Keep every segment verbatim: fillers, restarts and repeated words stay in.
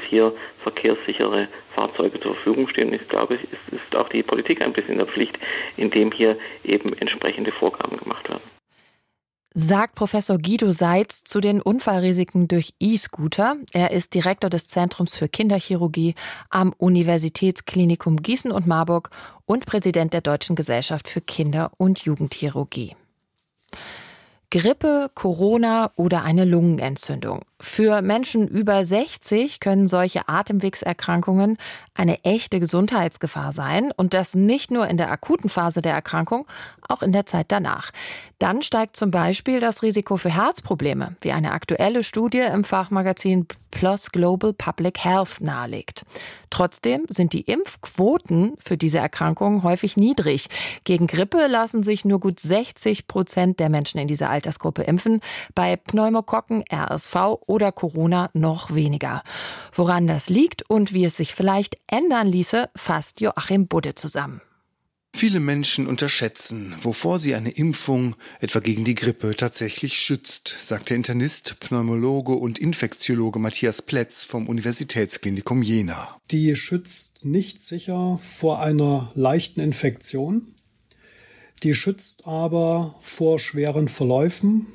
hier verkehrssichere Fahrzeuge zur Verfügung stehen. Ich glaube, es ist, ist auch die Politik ein bisschen in der Pflicht, indem hier eben entsprechende Vorgaben gemacht werden. Sagt Professor Guido Seitz zu den Unfallrisiken durch E-Scooter. Er ist Direktor des Zentrums für Kinderchirurgie am Universitätsklinikum Gießen und Marburg und Präsident der Deutschen Gesellschaft für Kinder- und Jugendchirurgie. Grippe, Corona oder eine Lungenentzündung. Für Menschen über sechzig können solche Atemwegserkrankungen eine echte Gesundheitsgefahr sein und das nicht nur in der akuten Phase der Erkrankung, auch in der Zeit danach. Dann steigt zum Beispiel das Risiko für Herzprobleme, wie eine aktuelle Studie im Fachmagazin P L O S Global Public Health nahelegt. Trotzdem sind die Impfquoten für diese Erkrankungen häufig niedrig. Gegen Grippe lassen sich nur gut sechzig Prozent der Menschen in dieser Altersgruppe impfen, bei Pneumokokken, R S V oder Corona noch weniger. Woran das liegt und wie es sich vielleicht ändern ließe, fasst Joachim Budde zusammen. Viele Menschen unterschätzen, wovor sie eine Impfung, etwa gegen die Grippe, tatsächlich schützt, sagt der Internist, Pneumologe und Infektiologe Matthias Plätz vom Universitätsklinikum Jena. Die schützt nicht sicher vor einer leichten Infektion. Die schützt aber vor schweren Verläufen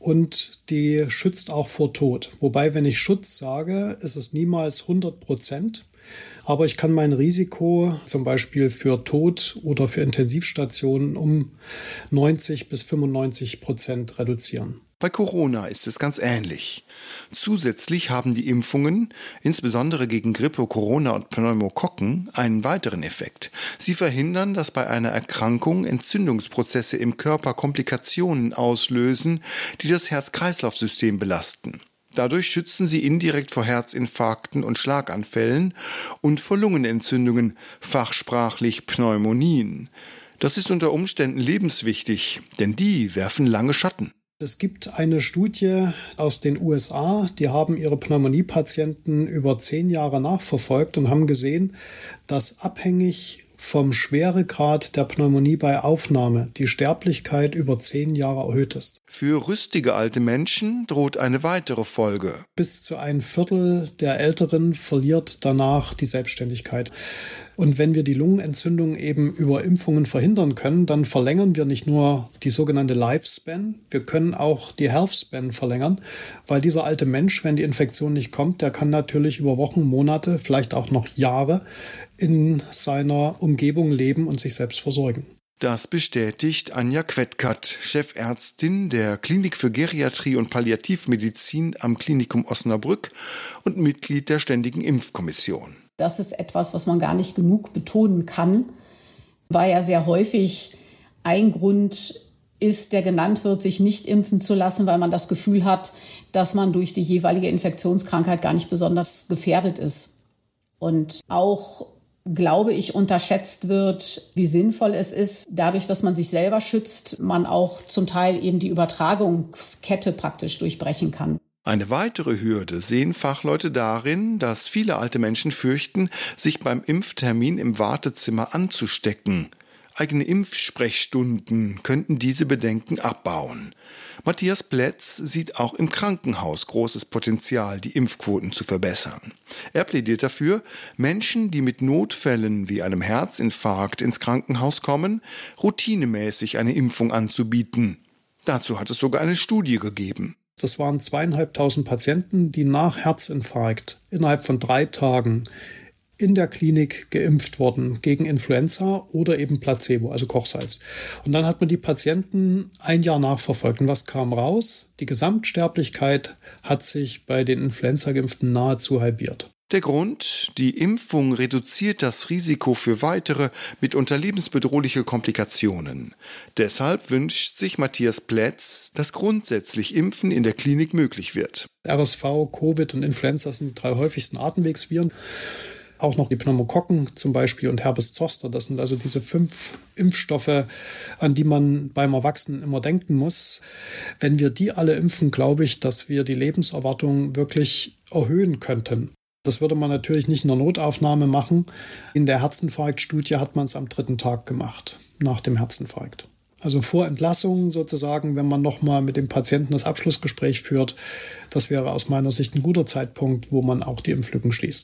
und die schützt auch vor Tod. Wobei, wenn ich Schutz sage, ist es niemals hundert Prozent. Aber ich kann mein Risiko zum Beispiel für Tod oder für Intensivstationen um neunzig bis fünfundneunzig Prozent reduzieren. Bei Corona ist es ganz ähnlich. Zusätzlich haben die Impfungen, insbesondere gegen Grippe, Corona und Pneumokokken, einen weiteren Effekt. Sie verhindern, dass bei einer Erkrankung Entzündungsprozesse im Körper Komplikationen auslösen, die das Herz-Kreislauf-System belasten. Dadurch schützen sie indirekt vor Herzinfarkten und Schlaganfällen und vor Lungenentzündungen, fachsprachlich Pneumonien. Das ist unter Umständen lebenswichtig, denn die werfen lange Schatten. Es gibt eine Studie aus den U S A, die haben ihre Pneumoniepatienten über zehn Jahre nachverfolgt und haben gesehen, dass abhängig vom Schweregrad der Pneumonie bei Aufnahme die Sterblichkeit über zehn Jahre erhöht ist. Für rüstige alte Menschen droht eine weitere Folge. Bis zu ein Viertel der Älteren verliert danach die Selbstständigkeit. Und wenn wir die Lungenentzündung eben über Impfungen verhindern können, dann verlängern wir nicht nur die sogenannte Lifespan, wir können auch die Healthspan verlängern, weil dieser alte Mensch, wenn die Infektion nicht kommt, der kann natürlich über Wochen, Monate, vielleicht auch noch Jahre in seiner Umgebung leben und sich selbst versorgen. Das bestätigt Anja Quettkat, Chefärztin der Klinik für Geriatrie und Palliativmedizin am Klinikum Osnabrück und Mitglied der Ständigen Impfkommission. Das ist etwas, was man gar nicht genug betonen kann, weil ja sehr häufig ein Grund ist, der genannt wird, sich nicht impfen zu lassen, weil man das Gefühl hat, dass man durch die jeweilige Infektionskrankheit gar nicht besonders gefährdet ist. Und auch, glaube ich, unterschätzt wird, wie sinnvoll es ist, dadurch, dass man sich selber schützt, man auch zum Teil eben die Übertragungskette praktisch durchbrechen kann. Eine weitere Hürde sehen Fachleute darin, dass viele alte Menschen fürchten, sich beim Impftermin im Wartezimmer anzustecken. Eigene Impfsprechstunden könnten diese Bedenken abbauen. Matthias Plätz sieht auch im Krankenhaus großes Potenzial, die Impfquoten zu verbessern. Er plädiert dafür, Menschen, die mit Notfällen wie einem Herzinfarkt ins Krankenhaus kommen, routinemäßig eine Impfung anzubieten. Dazu hat es sogar eine Studie gegeben. Das waren zweieinhalbtausend Patienten, die nach Herzinfarkt innerhalb von drei Tagen in der Klinik geimpft wurden gegen Influenza oder eben Placebo, also Kochsalz. Und dann hat man die Patienten ein Jahr nachverfolgt. Und was kam raus? Die Gesamtsterblichkeit hat sich bei den Influenza-Geimpften nahezu halbiert. Der Grund: Die Impfung reduziert das Risiko für weitere, mitunter lebensbedrohliche Komplikationen. Deshalb wünscht sich Matthias Plätz, dass grundsätzlich Impfen in der Klinik möglich wird. R S V, Covid und Influenza sind die drei häufigsten Atemwegsviren. Auch noch die Pneumokokken zum Beispiel und Herpes zoster. Das sind also diese fünf Impfstoffe, an die man beim Erwachsenen immer denken muss. Wenn wir die alle impfen, glaube ich, dass wir die Lebenserwartung wirklich erhöhen könnten. Das würde man natürlich nicht in der Notaufnahme machen. In der Herzinfarktstudie hat man es am dritten Tag gemacht, nach dem Herzinfarkt. Also vor Entlassung sozusagen, wenn man nochmal mit dem Patienten das Abschlussgespräch führt, das wäre aus meiner Sicht ein guter Zeitpunkt, wo man auch die Impflücken schließt.